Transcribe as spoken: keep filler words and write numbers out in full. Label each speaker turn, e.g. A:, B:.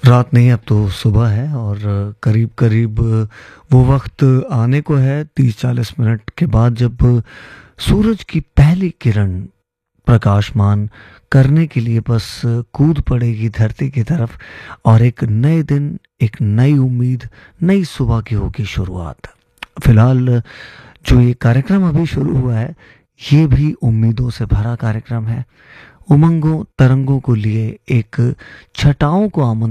A: रात नहीं, अब तो सुबह है और करीब करीब वो वक्त आने को है तीस चालीस मिनट के बाद जब सूरज की पहली किरण प्रकाशमान करने के लिए बस कूद पड़ेगी धरती की तरफ और एक नए दिन, एक नई उम्मीद, नई सुबह की होगी शुरुआत। फिलहाल जो ये कार्यक्रम अभी शुरू हुआ है, ये भी उम्मीदों से भरा कार्यक्रम है। उमंगों तरंगों को लिए एक छटाओं को आमंत्रित